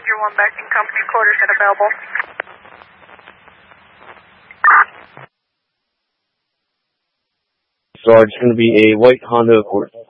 Passenger 1 back in company quarters and available. So it's going to be a white Honda Accord.